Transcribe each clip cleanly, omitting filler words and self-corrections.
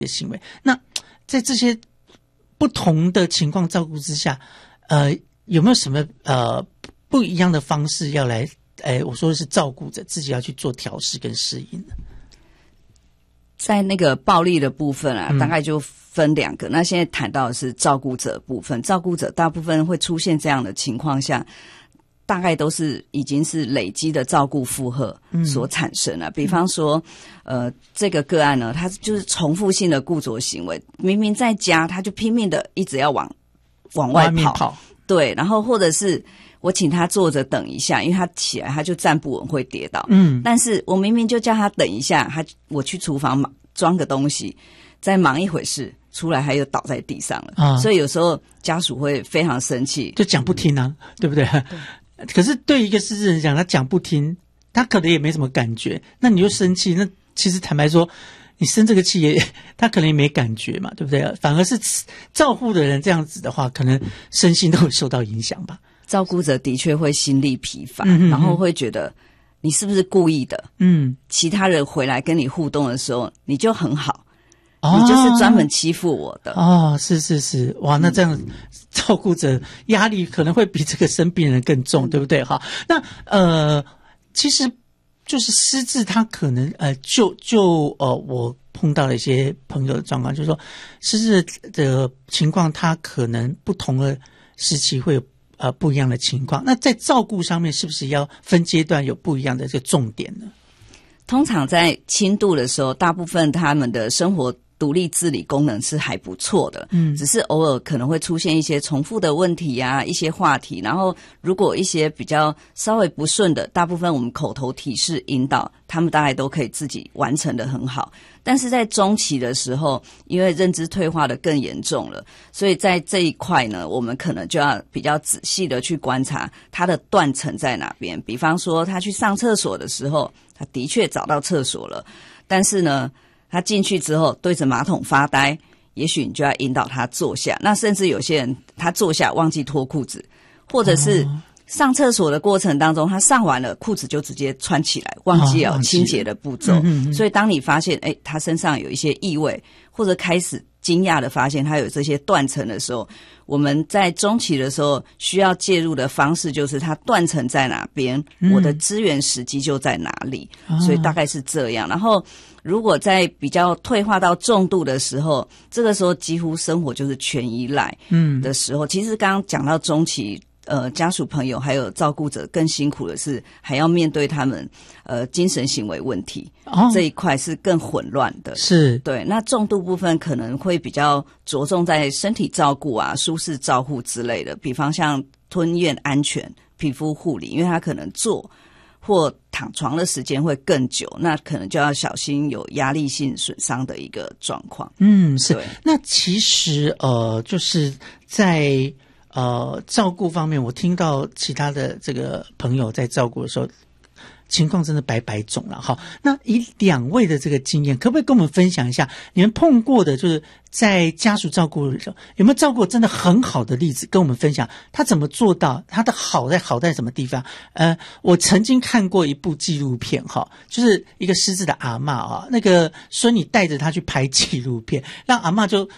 行为。那在这些不同的情况照顾之下，有没有什么不一样的方式要来，我说的是照顾者自己要去做调试跟适应呢？ 在那个暴力的部分啊，大概就分2个。那现在谈到的是照顾者部分，照顾者大部分会出现这样的情况下，大概都是已经是累积的照顾负荷所产生了。比方说，这个个案呢，他就是重复性的固着行为，明明在家，他就拼命的一直要往外跑，对，然后或者是我请他坐着等一下，因为他起来他就站不稳会跌倒，但是我明明就叫他等一下，我去厨房装个东西，再忙一会事，出来他又倒在地上了，所以有时候家属会非常生气， 就讲不听啊，对不对？可是对一个失智人讲，他讲不听，他可能也没什么感觉，那你又生气，那其实坦白说，你生这个气他可能也没感觉嘛，对不对？反而是照顾的人这样子的话，可能身心都会受到影响吧。 照顾者的确会心力疲乏，然后会觉得你是不是故意的？其他人回来跟你互动的时候，你就很好，你就是专门欺负我的。 是，哇，那这样照顾者压力可能会比这个生病人更重，对不对？哈，那其实就是失智，他可能我碰到了一些朋友的状况，就是说失智的情况，他可能不同的时期会有不一样的情况。那在照顾上面，是不是要分阶段有不一样的这个重点呢？ 通常在轻度的时候，大部分他们的生活独立自理功能是还不错的，只是偶尔可能会出现一些重复的问题啊，一些话题，然后如果一些比较稍微不顺的，大部分我们口头提示引导，他们大概都可以自己完成得很好。但是在中期的时候，因为认知退化的更严重了，所以在这一块呢，我们可能就要比较仔细的去观察他的断层在哪边。比方说他去上厕所的时候，他的确找到厕所了，但是呢他进去之后对着马桶发呆，也许你就要引导他坐下。那甚至有些人他坐下忘记脱裤子，或者是上厕所的过程当中，他上完了裤子就直接穿起来，忘记了清洁的步骤。所以当你发现他身上有一些异味，或者开始惊讶的发现他有这些断层的时候，我们在中期的时候需要介入的方式就是他断层在哪边，我的资源时机就在哪里。所以大概是这样。然后如果在比较退化到重度的时候，这个时候几乎生活就是全依赖的时候。其实刚刚讲到中期，家属朋友还有照顾者更辛苦的是还要面对他们精神行为问题，这一块是更混乱的。 是， 对。那重度部分可能会比较着重在身体照顾啊、舒适照护之类的，比方像吞咽安全、皮肤护理，因为他可能坐或躺床的时间会更久，那可能就要小心有压力性损伤的一个状况。 是。那其实就是在照顾方面，我听到其他的这个朋友在照顾的时候，情况真的百百种了。好，那以2位的这个经验，可不可以跟我们分享一下，你们碰过的就是在家属照顾的时候，有没有照顾真的很好的例子跟我们分享？他怎么做到？他的好在什么地方？我曾经看过一部纪录片，就是一个失智的阿嬷那个孙女带着他去拍纪录片，让阿嬷就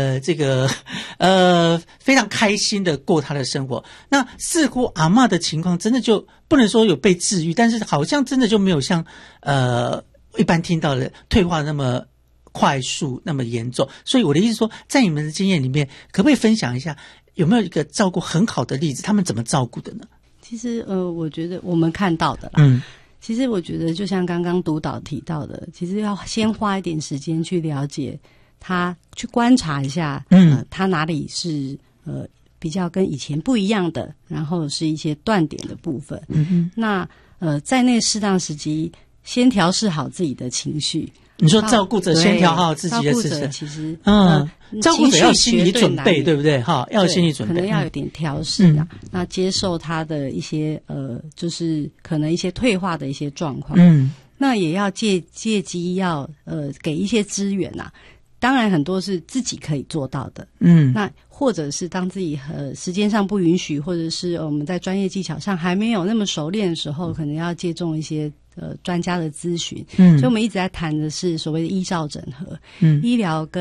非常开心的过他的生活。那似乎阿嬷的情况真的就不能说有被治愈，但是好像真的就没有像一般听到的退化那么快速那么严重。所以我的意思说，在你们的经验里面，可不可以分享一下有没有一个照顾很好的例子，他们怎么照顾的呢？ 其实我觉得我们看到的啦，其实我觉得就像刚刚督导提到的，其实要先花一点时间去了解他，去观察一下他哪里是比较跟以前不一样的，然后是一些断点的部分。那在那适当时机先调试好自己的情绪。你说照顾者先调好自己的事情， 照顾者其实照顾者要心理准备，对不对？要有心理准备， 可能要有点调试啊。那接受他的一些就是可能一些退化的一些状况。那也要借机要给一些资源啊。当然很多是自己可以做到的，那或者是当自己时间上不允许，或者是我们在专业技巧上还没有那么熟练的时候，可能要借重一些专家的咨询，所以我们一直在谈的是所谓的医照整合，医疗跟